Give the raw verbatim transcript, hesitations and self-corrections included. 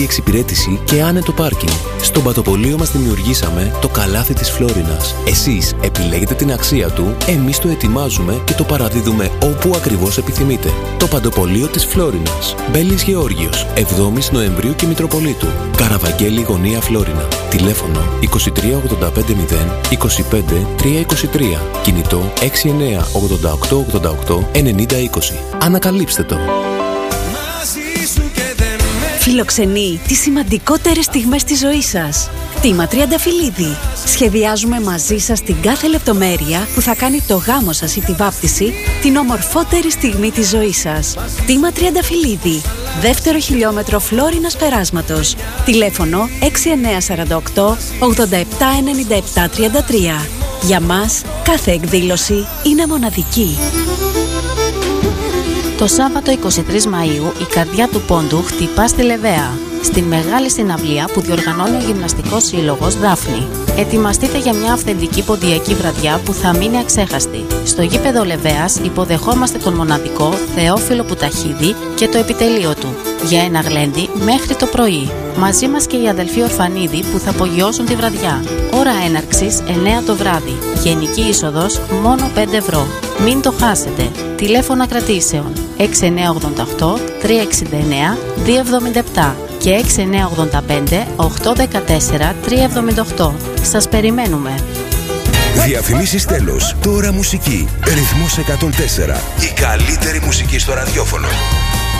εξυπηρέτηση και άνετο πάρκινγκ. Στον Πατοπολείο μας δημιουργήσαμε το καλάθι της Φλόρινας. Εσείς επιλέγετε την αξία του, εμείς το ετοιμάζουμε και το παραδίδουμε όπου ακριβώς επιθυμείτε. Το Πατοπολείο της Φλόρινας. Μπέλης Γεώργιος, εβδόμη Νοεμβρίου και Μητροπολίτου. Καραβαγγέλη Γωνία Φλόρινα. Τηλέφωνο είκοσι τρία ογδόντα πέντε μηδέν είκοσι πέντε τριακόσια είκοσι τρία. Κινητό έξι εννιά ογδόντα οκτώ ογδόντα οκτώ ενενήντα είκοσι. Ανακαλύψτε το. Φιλοξενεί τις σημαντικότερες στιγμές της ζωής σας. Κτήμα Τριανταφυλλίδη. Σχεδιάζουμε μαζί σας την κάθε λεπτομέρεια που θα κάνει το γάμο σας ή τη βάπτιση την ομορφότερη στιγμή της ζωής σας. Κτήμα Τριανταφυλλίδη. Δεύτερο χιλιόμετρο Φλόρινας Περάσματος. Τηλέφωνο έξι εννιά τέσσερα οκτώ ογδόντα επτά ενενήντα επτά τριάντα τρία. Για μας κάθε εκδήλωση είναι μοναδική. Το Σάββατο εικοστή τρίτη Μαΐου η καρδιά του πόντου χτυπά στη Λεβαία, στην μεγάλη συναυλία που διοργανώνει ο Γυμναστικός Σύλλογος Δάφνη. Ετοιμαστείτε για μια αυθεντική ποντιακή βραδιά που θα μείνει αξέχαστη. Στο γήπεδο Λεβαίας υποδεχόμαστε τον μοναδικό Θεόφιλο Πουταχίδη και το επιτελείο του για ένα γλέντι μέχρι το πρωί. Μαζί μας και οι αδελφοί Ορφανίδη που θα απογειώσουν τη βραδιά. Ώρα έναρξης εννιά το βράδυ. Γενική είσοδος μόνο πέντε ευρώ. Μην το χάσετε. Τηλέφωνα κρατήσεων έξι εννιά ογδόντα οκτώ τριακόσια εξήντα εννιά διακόσια εβδομήντα επτά και έξι εννιά ογδόντα πέντε οκτακόσια δεκατέσσερα τριακόσια εβδομήντα οκτώ. Σας περιμένουμε. Διαφημίσεις τέλος. Τώρα μουσική. Ρυθμός εκατόν τέσσερα. Η καλύτερη μουσική στο ραδιόφωνο.